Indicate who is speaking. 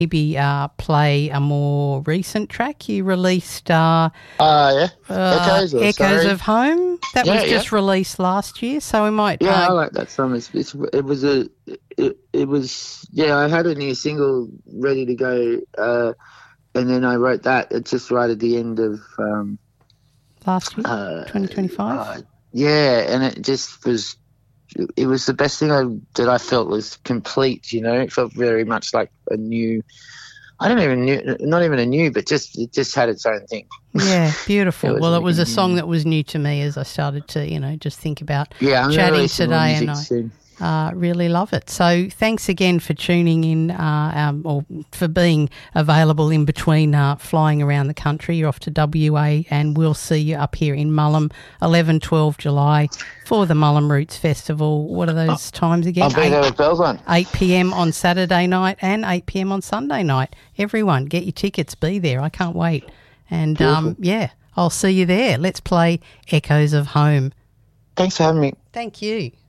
Speaker 1: maybe play a more recent track you released.
Speaker 2: Echoes
Speaker 1: of Home. That was just released last year, so we might.
Speaker 2: Yeah, I like that song. I had a new single ready to go, and then I wrote that. It's just right at the end of
Speaker 1: last year, 2025.
Speaker 2: And it just was. It was the best thing that I felt was complete. It felt very much like a new. Not even a new, but it just had its own thing.
Speaker 1: Yeah, beautiful. It was a song that was new to me as I started to, just think about chatting today, and I really love it. So thanks again for tuning in, or for being available in between flying around the country. You're off to WA, and we'll see you up here in Mullum, 11, 12 July for the Mullum Roots Festival. What are those times again?
Speaker 2: I'll be there with bells on.
Speaker 1: 8 p.m. on Saturday night and 8 p.m. on Sunday night. Everyone, get your tickets, be there. I can't wait. And, I'll see you there. Let's play Echoes of Home.
Speaker 2: Thanks for having me.
Speaker 1: Thank you.